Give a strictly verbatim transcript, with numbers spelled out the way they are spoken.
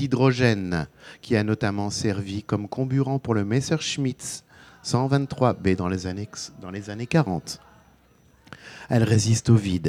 d'hydrogène qui a notamment servi comme comburant pour le Messerschmitt cent vingt-trois B dans les années, dans les années quarante. Elle résiste au vide.